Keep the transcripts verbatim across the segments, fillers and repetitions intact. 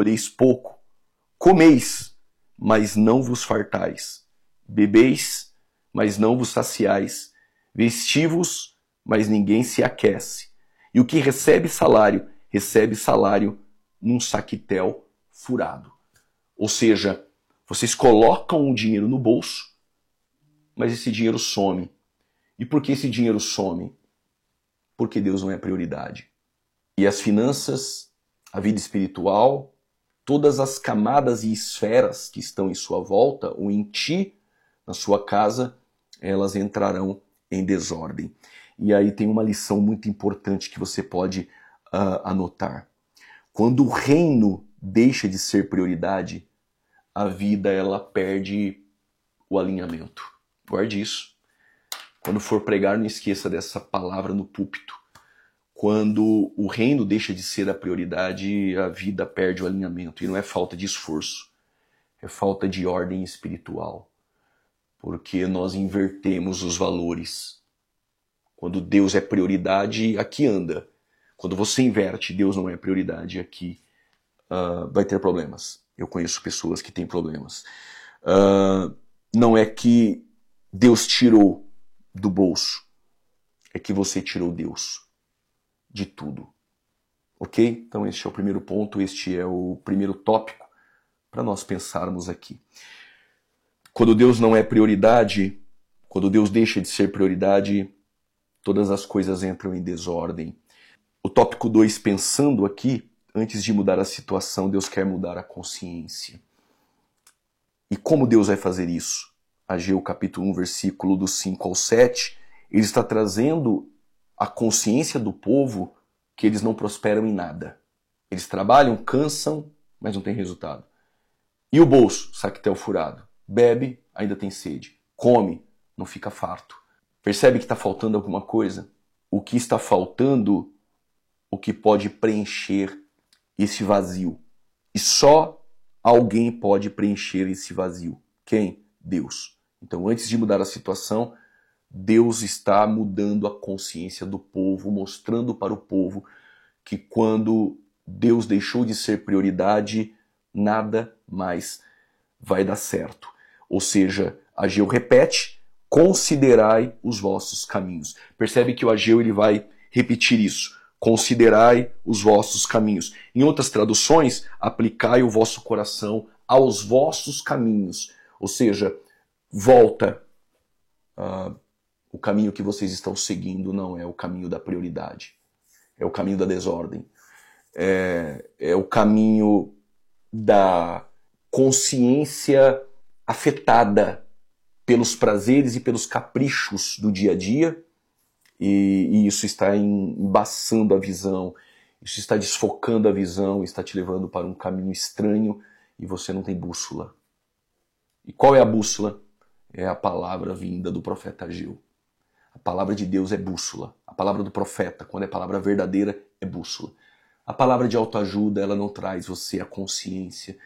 colheis pouco. Comeis, mas não vos fartais. Bebeis, mas não vos saciais. Vestivos, mas ninguém se aquece. E o que recebe salário, recebe salário num saquitel furado. Ou seja, vocês colocam o dinheiro no bolso, mas esse dinheiro some. E por que esse dinheiro some? Porque Deus não é prioridade. E as finanças, a vida espiritual, todas as camadas e esferas que estão em sua volta, ou em ti, na sua casa, elas entrarão em desordem. E aí tem uma lição muito importante que você pode uh, anotar. Quando o reino deixa de ser prioridade, a vida ela perde o alinhamento. Guarde isso. Quando for pregar, não esqueça dessa palavra no púlpito. Quando o reino deixa de ser a prioridade, a vida perde o alinhamento. E não é falta de esforço, é falta de ordem espiritual. Porque nós invertemos os valores. Quando Deus é prioridade, aqui anda. Quando você inverte, Deus não é prioridade, aqui uh, vai ter problemas. Eu conheço pessoas que têm problemas. Uh, não é que Deus tirou do bolso, é que você tirou Deus de tudo. Ok? Então este é o primeiro ponto, este é o primeiro tópico para nós pensarmos aqui. Quando Deus não é prioridade, quando Deus deixa de ser prioridade, todas as coisas entram em desordem. O tópico dois, pensando aqui, antes de mudar a situação, Deus quer mudar a consciência. E como Deus vai fazer isso? Ageu capítulo um, versículo do cinco ao sete, ele está trazendo a consciência do povo que eles não prosperam em nada. Eles trabalham, cansam, mas não tem resultado. E o bolso, saquetel furado. Bebe, ainda tem sede. Come, não fica farto. Percebe que está faltando alguma coisa? O que está faltando, o que pode preencher esse vazio. E só alguém pode preencher esse vazio. Quem? Deus. Então, antes de mudar a situação, Deus está mudando a consciência do povo, mostrando para o povo que quando Deus deixou de ser prioridade, nada mais vai dar certo. Ou seja, Ageu repete, considerai os vossos caminhos. Percebe que o Ageu ele vai repetir isso. Considerai os vossos caminhos. Em outras traduções, aplicai o vosso coração aos vossos caminhos. Ou seja, volta. Uh, o caminho que vocês estão seguindo não é o caminho da prioridade. É o caminho da desordem. É, é o caminho da consciência afetada pelos prazeres e pelos caprichos do dia a dia. E, e isso está embaçando a visão, isso está desfocando a visão, está te levando para um caminho estranho e você não tem bússola. E qual é a bússola? É a palavra vinda do profeta Ageu. A palavra de Deus é bússola. A palavra do profeta, quando é palavra verdadeira, é bússola. A palavra de autoajuda, ela não traz você a consciência,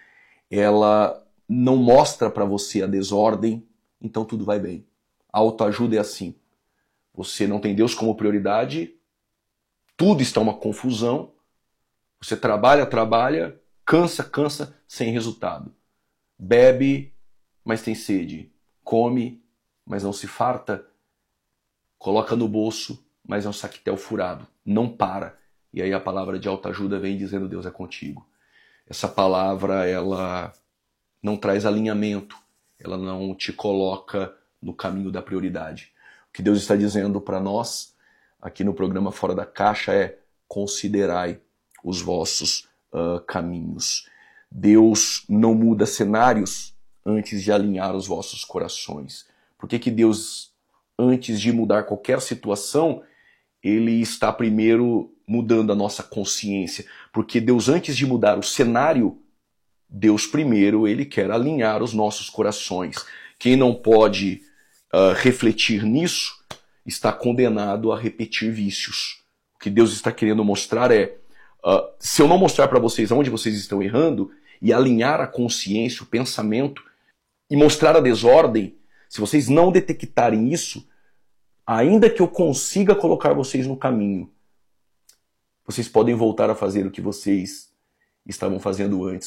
ela não mostra para você a desordem, então tudo vai bem. A autoajuda é assim. Você não tem Deus como prioridade, tudo está uma confusão, você trabalha, trabalha, cansa, cansa, sem resultado. Bebe, mas tem sede. Come, mas não se farta. Coloca no bolso, mas é um saquetel furado. Não para. E aí a palavra de autoajuda vem dizendo Deus é contigo. Essa palavra, ela não traz alinhamento, ela não te coloca no caminho da prioridade. O que Deus está dizendo para nós, aqui no programa Fora da Caixa, é considerai os vossos uh, caminhos. Deus não muda cenários antes de alinhar os vossos corações. Por que que Deus, antes de mudar qualquer situação, ele está primeiro mudando a nossa consciência? Porque Deus, antes de mudar o cenário, Deus primeiro ele quer alinhar os nossos corações. Quem não pode Uh, refletir nisso, está condenado a repetir vícios. O que Deus está querendo mostrar é, uh, se eu não mostrar para vocês onde vocês estão errando, e alinhar a consciência, o pensamento, e mostrar a desordem, se vocês não detectarem isso, ainda que eu consiga colocar vocês no caminho, vocês podem voltar a fazer o que vocês estavam fazendo antes.